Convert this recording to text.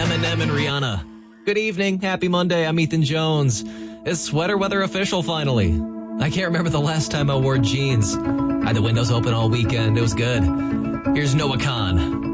Eminem and Rihanna. Good evening. Happy Monday. I'm Ethan Jones. Is sweater weather official finally? I can't remember the last time I wore jeans. I had the windows open all weekend. It was good. Here's Noah Khan.